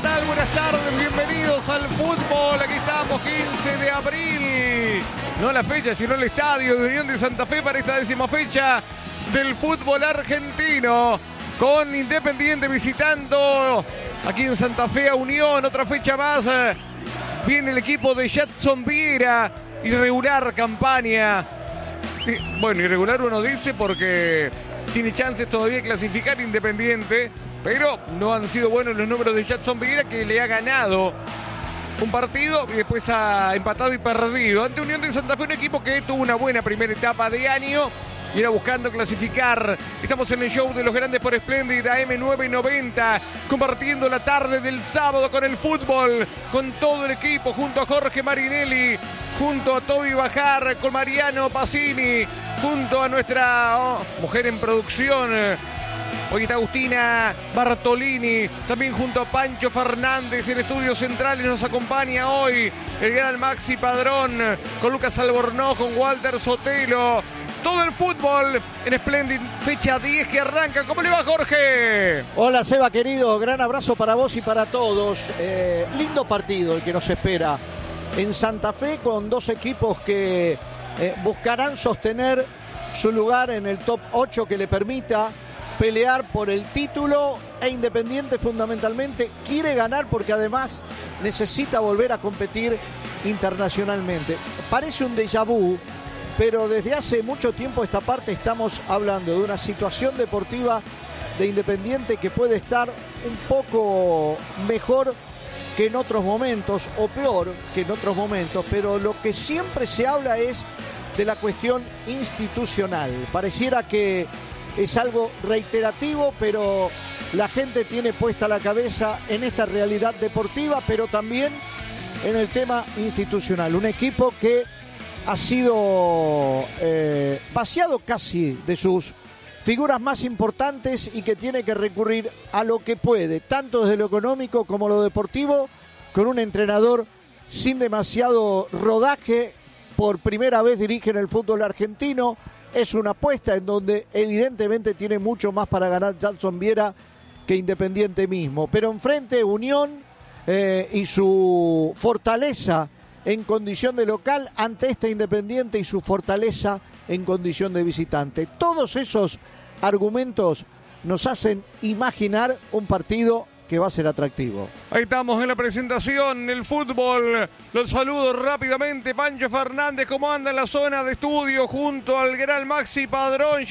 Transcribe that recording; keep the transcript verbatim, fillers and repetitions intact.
tal? Buenas tardes, bienvenidos al fútbol. Aquí estamos, quince de abril. No la fecha, sino el estadio de Unión de Santa Fe para esta décima fecha del fútbol argentino. Con Independiente visitando aquí en Santa Fe a Unión. Otra fecha más. Viene el equipo de Jadson Viera. Irregular campaña. Bueno, irregular uno dice porque tiene chances todavía de clasificar Independiente, pero no han sido buenos los números de Jadson Viera, que le ha ganado un partido y después ha empatado y perdido ante Unión de Santa Fe, un equipo que tuvo una buena primera etapa de año y era buscando clasificar. Estamos en el show de los grandes por Splendid A M nueve noventa, compartiendo la tarde del sábado con el fútbol, con todo el equipo, junto a Jorge Marinelli, junto a Toby Bajar, con Mariano Pacini, junto a nuestra oh, mujer en producción. Hoy está Agustina Bartolini, también junto a Pancho Fernández en estudios centrales nos acompaña hoy el gran Maxi Padrón, con Lucas Albornoz, con Walter Sotelo. Todo el fútbol en Splendid, fecha diez que arranca. ¿Cómo le va, Jorge? Hola, Seba, querido. Gran abrazo para vos y para todos. Eh, lindo partido el que nos espera en Santa Fe, con dos equipos que eh, buscarán sostener su lugar en el top ocho que le permita pelear por el título, e Independiente fundamentalmente quiere ganar porque además necesita volver a competir internacionalmente. Parece un déjà vu, pero desde hace mucho tiempo esta parte estamos hablando de una situación deportiva de Independiente que puede estar un poco mejor que en otros momentos, o peor que en otros momentos, pero lo que siempre se habla es de la cuestión institucional. Pareciera que es algo reiterativo, pero la gente tiene puesta la cabeza en esta realidad deportiva, pero también en el tema institucional. Un equipo que ha sido eh, vaciado casi de sus figuras más importantes y que tiene que recurrir a lo que puede, tanto desde lo económico como lo deportivo, con un entrenador sin demasiado rodaje. Por primera vez dirige en el fútbol argentino. Es una apuesta en donde evidentemente tiene mucho más para ganar Jadson Viera que Independiente mismo. Pero enfrente Unión eh, y su fortaleza en condición de local ante este Independiente y su fortaleza en condición de visitante. Todos esos argumentos nos hacen imaginar un partido que va a ser atractivo. Ahí estamos en la presentación, el fútbol. Los saludo rápidamente. Pancho Fernández, ¿cómo anda en la zona de estudio junto al gran Maxi Padrón?